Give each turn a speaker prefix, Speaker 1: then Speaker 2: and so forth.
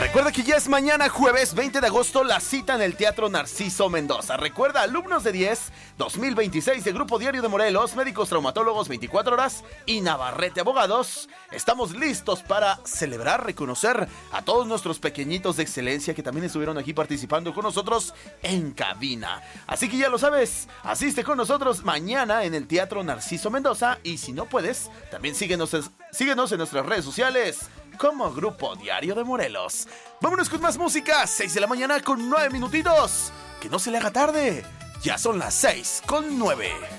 Speaker 1: Recuerda que ya es mañana jueves 20 de agosto la cita en el Teatro Narciso Mendoza. Recuerda, alumnos de 10, 2026 de Grupo Diario de Morelos, médicos traumatólogos 24 horas y Navarrete Abogados. Estamos listos para celebrar, reconocer a todos nuestros pequeñitos de excelencia que también estuvieron aquí participando con nosotros en cabina. Así que ya lo sabes, asiste con nosotros mañana en el Teatro Narciso Mendoza y si no puedes, también síguenos en nuestras redes sociales como Grupo Diario de Morelos. Vámonos con más música, 6 de la mañana con 9 minutitos. Que no se le haga tarde, ya son las 6 con 9.